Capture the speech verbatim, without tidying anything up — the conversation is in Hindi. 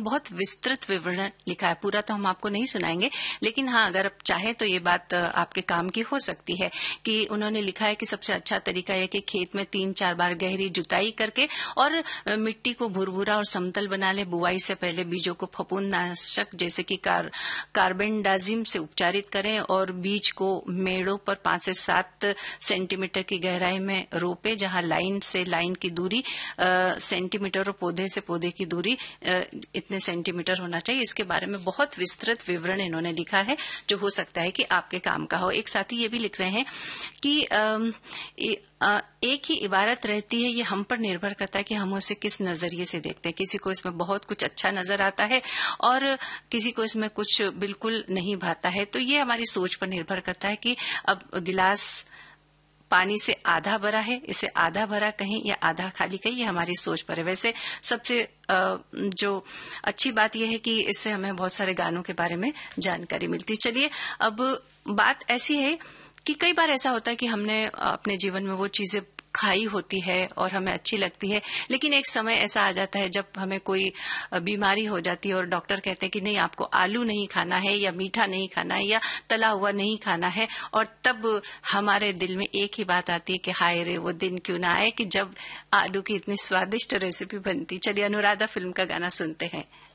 में बहुत विस्तृत विवरण लिखा है। पूरा तो हम आपको नहीं सुनाएंगे, लेकिन हाँ, अगर आप चाहें तो ये बात आपके काम की हो सकती है कि उन्होंने लिखा है कि सबसे अच्छा तरीका है कि खेत में तीन चार बार गहरी जुताई करके और मिट्टी को भुरभुरा और समतल बना ले। बुआई से पहले बीजों को फफूंदनाशक जैसे कि कार, कार्बेंडाजिम से उपचारित करें और बीज को मेड़ों पर पांच से सात सेंटीमीटर की गहराई में रोपे, जहां लाइन से लाइन की दूरी आ, सेंटीमीटर और पौधे से पौधे की दूरी आ, इतने सेंटीमीटर होना चाहिए। इसके बारे में बहुत विस्तृत विवरण इन्होंने लिखा है जो हो सकता है कि आपके काम का हो। एक साथी ये भी लिख रहे हैं कि आ, एक ही इबारत रहती है, ये हम पर निर्भर करता है कि हम उसे किस नजरिए से देखते हैं। किसी को इसमें बहुत कुछ अच्छा नजर आता है और किसी को इसमें कुछ बिल्कुल नहीं भाता है। तो ये हमारी सोच पर निर्भर करता है कि अब गिलास पानी से आधा भरा है, इसे आधा भरा कहें या आधा खाली कहें, ये हमारी सोच पर है। वैसे सबसे जो अच्छी बात यह है कि इससे हमें बहुत सारे गानों के बारे में जानकारी मिलती। चलिए, अब बात ऐसी है कि कई बार ऐसा होता है कि हमने अपने जीवन में वो चीजें खाई होती है और हमें अच्छी लगती है, लेकिन एक समय ऐसा आ जाता है जब हमें कोई बीमारी हो जाती है और डॉक्टर कहते हैं कि नहीं, आपको आलू नहीं खाना है या मीठा नहीं खाना है या तला हुआ नहीं खाना है। और तब हमारे दिल में एक ही बात आती है कि हाय रे, वो दिन क्यों ना आए कि जब आलू की इतनी स्वादिष्ट रेसिपी बनती। चलिए, अनुराधा फिल्म का गाना सुनते हैं।